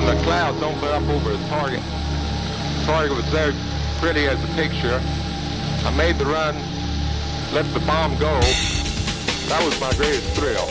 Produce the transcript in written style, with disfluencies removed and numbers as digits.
when the clouds opened up over the target. The target was very pretty as a picture. I made the run, let the bomb go. That was my greatest thrill.